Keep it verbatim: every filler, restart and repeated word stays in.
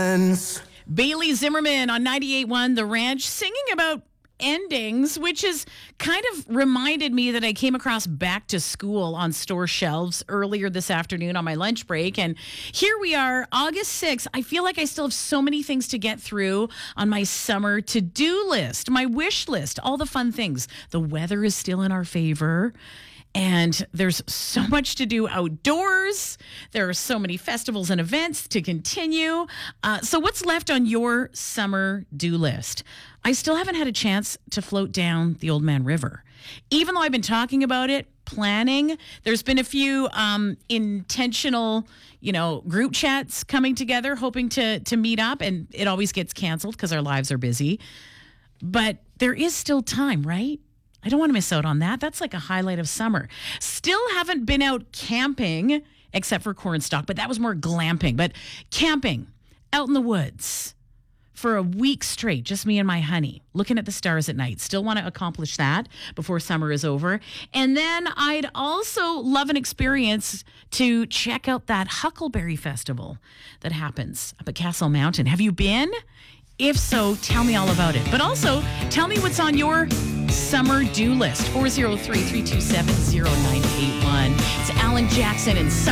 friends. Bailey Zimmerman on ninety-eight point one The Ranch singing about endings, which has kind of reminded me that I came across Back to School on store shelves earlier this afternoon on my lunch break. And here we are, August sixth. I feel like I still have so many things to get through on my summer to-do list, my wish list, all the fun things. The weather is still in our favor. And there's so much to do outdoors. There are so many festivals and events to continue. Uh, so what's left on your summer do list? I still haven't had a chance to float down the Old Man River. Even though I've been talking about it, planning, there's been a few um, intentional, you know, group chats coming together, hoping to to meet up. And it always gets canceled because our lives are busy. But there is still time, right? I don't want to miss out on that. That's like a highlight of summer. Still haven't been out camping, except for Cornstalk, but that was more glamping. But camping out in the woods for a week straight, just me and my honey, looking at the stars at night. Still want to accomplish that before summer is over. And then I'd also love an experience to check out that Huckleberry Festival that happens up at Castle Mountain. Have you been? If so, tell me all about it. But also, tell me what's on your summer do list. four oh three, three two seven, oh nine eight one. It's Alan Jackson and Summer.